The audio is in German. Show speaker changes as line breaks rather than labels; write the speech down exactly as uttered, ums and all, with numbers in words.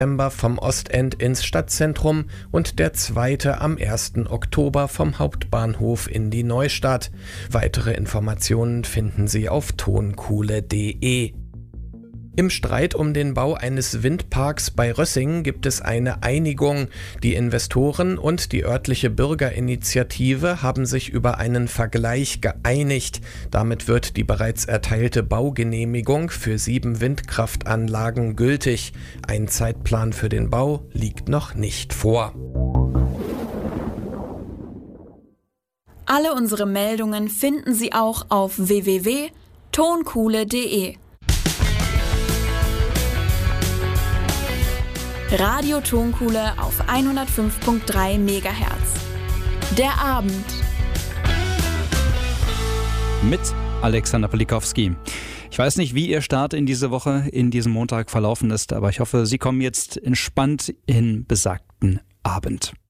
vom Ostend ins Stadtzentrum und der zweite am ersten Oktober vom Hauptbahnhof in die Neustadt. Weitere Informationen finden Sie auf tonkuhle punkt de. Im Streit um den Bau eines Windparks bei Rössing gibt es eine Einigung. Die Investoren und die örtliche Bürgerinitiative haben sich über einen Vergleich geeinigt. Damit wird die bereits erteilte Baugenehmigung für sieben Windkraftanlagen gültig. Ein Zeitplan für den Bau liegt noch nicht vor.
Alle unsere Meldungen finden Sie auch auf w w w punkt tonkuhle punkt de. Radio Tonkuhle auf hundertfünf Komma drei Megahertz. Der Abend.
Mit Alexander Polikowski. Ich weiß nicht, wie Ihr Start in diese Woche, in diesem Montag verlaufen ist, aber ich hoffe, Sie kommen jetzt entspannt in besagten Abend.